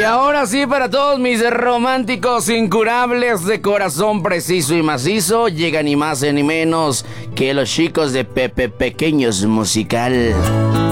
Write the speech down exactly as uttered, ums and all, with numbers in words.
ahora sí, para todos mis románticos incurables de corazón preciso y macizo, llega ni más ni menos que los chicos de Pepe Pequeños Musical.